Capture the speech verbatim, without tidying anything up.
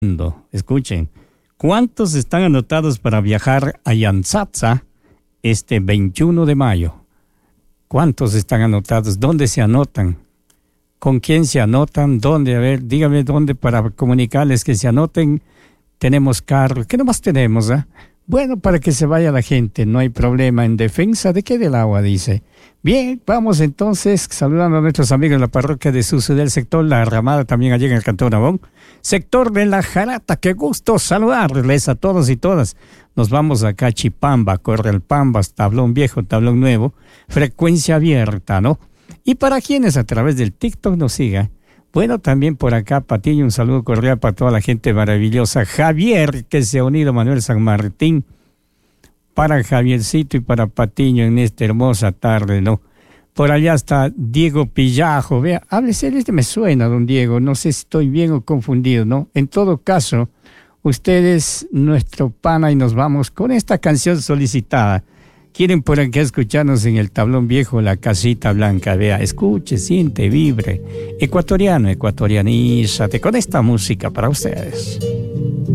Escuchen, ¿cuántos están anotados para viajar a Yantzaza este veintiuno de mayo? ¿Cuántos están anotados? ¿Dónde se anotan? ¿Con quién se anotan? ¿Dónde? A ver, dígame dónde para comunicarles que se anoten. Tenemos carro. ¿Qué nomás tenemos? Eh? Bueno, para que se vaya la gente, no hay problema. ¿En defensa de qué? Del agua, dice. Bien, vamos entonces saludando a nuestros amigos de la parroquia de Susu del sector La Ramada, también allí en el Cantón Nabón. Sector de La Jarata, qué gusto saludarles a todos y todas. Nos vamos acá a Chipamba, Corralpambas, Tablón Viejo, Tablón Nuevo, frecuencia abierta, ¿no? Y para quienes a través del TikTok nos sigan, bueno, también por acá, Patiño, un saludo cordial para toda la gente maravillosa. Javier, que se ha unido, Manuel San Martín, para Javiercito y para Patiño en esta hermosa tarde, ¿no? Por allá está Diego Pillajo, vea, háblese, este me suena, don Diego, no sé si estoy bien o confundido, ¿no? En todo caso, usted es nuestro pana y nos vamos con esta canción solicitada. Quieren por aquí escucharnos en el Tablón Viejo, la Casita Blanca, vea, escuche, siente, vibre, ecuatoriano, ecuatorianízate con esta música para ustedes.